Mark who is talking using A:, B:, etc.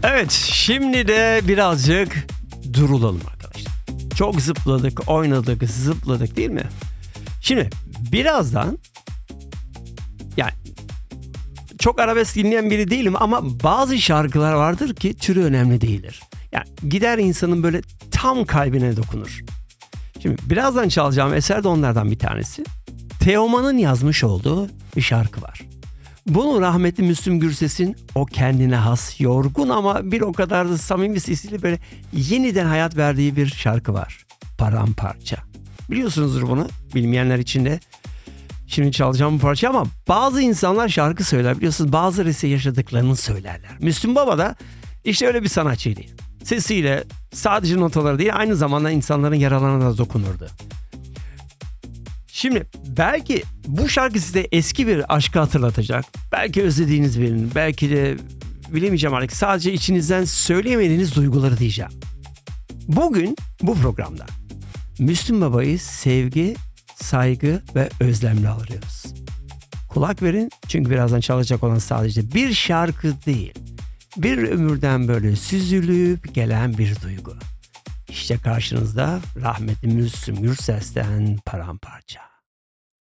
A: Evet, şimdi de birazcık durulalım arkadaşlar. Çok zıpladık, oynadık, zıpladık değil mi? Şimdi birazdan, yani çok arabesk dinleyen biri değilim ama bazı şarkılar vardır ki türü önemli değildir. Yani gider insanın böyle tam kalbine dokunur. Şimdi birazdan çalacağım eser de onlardan bir tanesi. Teoman'ın yazmış olduğu bir şarkı var. Bunu rahmetli Müslüm Gürses'in o kendine has, yorgun ama bir o kadar da samimi sesiyle böyle yeniden hayat verdiği bir şarkı var. Paramparça. Biliyorsunuzdur bunu, bilmeyenler için de. Şimdi çalacağım bu parça ama bazı insanlar şarkı söyler, biliyorsunuz, bazıları ise yaşadıklarını söylerler. Müslüm Baba da işte öyle bir sanatçıydı. Sesiyle sadece notaları değil, aynı zamanda insanların yaralarına da dokunurdu. Şimdi belki bu şarkı size eski bir aşkı hatırlatacak. Belki özlediğiniz birinin, belki de bilemeyeceğim artık, sadece içinizden söyleyemediğiniz duyguları diyeceğim. Bugün bu programda Müslüm Baba'yı sevgi, saygı ve özlemle alıyoruz. Kulak verin, çünkü birazdan çalacak olan sadece bir şarkı değil, bir ömürden böyle süzülüp gelen bir duygu. İşte karşınızda rahmetli Müslüm Gürses'ten Paramparça.